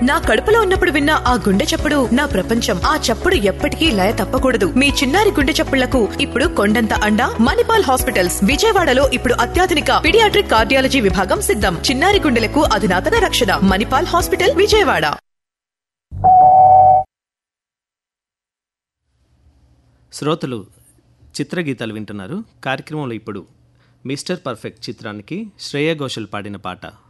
నా కడుపులో ఉన్నప్పుడు విన్న ఆ గుండె చప్పుడు నా ప్రపంచం. ఆ చప్పుడు ఎప్పటికీ లయ తప్పకూడదు. మీ చిన్నారి గుండె చప్పుళ్లకు ఇప్పుడు కొండంత అండ మణిపాల్ హాస్పిటల్స్. విజయవాడలో ఇప్పుడు అత్యాధునిక పీడియాట్రిక్ కార్డియాలజీ విభాగం సిద్ధం. చిన్నారి గుండెలకు అధునాతన రక్షణ. మణిపాల్ హాస్పిటల్, విజయవాడ. శ్రోతలు చిత్రగీతాలు వింటున్నారు. కార్యక్రమంలో ఇప్పుడు మిస్టర్ పర్ఫెక్ట్ చిత్రానికి శ్రేయా ఘోషల్ పాడిన పాట.